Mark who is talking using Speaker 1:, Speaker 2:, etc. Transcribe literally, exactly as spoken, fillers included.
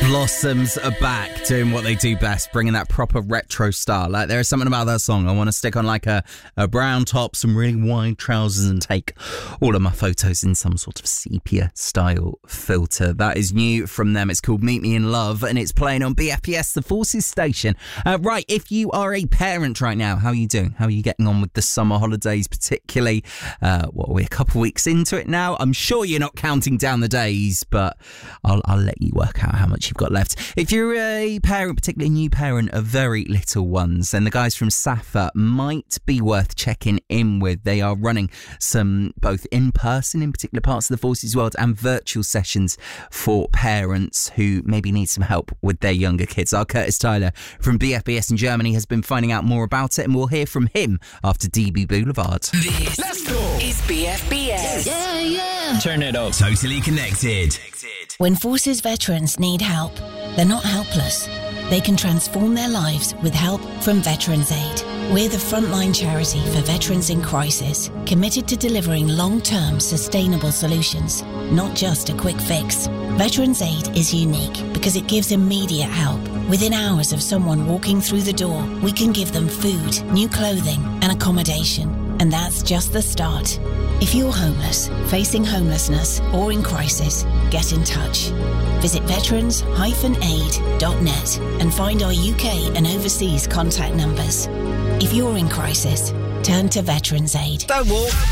Speaker 1: Blossoms are back doing what they do best, bringing that proper retro style. Like, there is something about that song. I want to stick on like a, a brown top, some really wide trousers, and take all of my photos in some sort of sepia style filter. That is new from them. It's called Meet Me in Love, and it's playing on B F B S, the Forces station. Uh, right, if you are a parent right now, how are you doing? How are you getting on with the summer holidays, particularly? Uh, what are we, a couple of weeks into it now? I'm sure you're not counting down the days, but I'll, I'll let you work out how much you've got left. If you're a parent, particularly a new parent of very little ones, then the guys from Safa might be worth checking in with. They are running some both in-person in particular parts of the Forces world and virtual sessions for parents who maybe need some help with their younger kids. Our Curtis Tyler from B F B S in Germany has been finding out more about it, and we'll hear from him after D B Boulevard.
Speaker 2: This Let's go. is B F B S.
Speaker 3: Yeah, yeah.
Speaker 2: Turn it up.
Speaker 4: Totally connected.
Speaker 3: When Forces veterans need help, they're not helpless. They can transform their lives with help from Veterans Aid. We're the frontline charity for veterans in crisis, committed to delivering long-term sustainable solutions, not just a quick fix. Veterans Aid is unique because it gives immediate help. Within hours of someone walking through the door, we can give them food, new clothing, and accommodation. And that's just the start. If you're homeless, facing homelessness, or in crisis, get in touch. Visit veterans dash aid dot net and find our U K and overseas contact numbers. If you're in crisis, turn to Veterans Aid.
Speaker 1: Don't walk,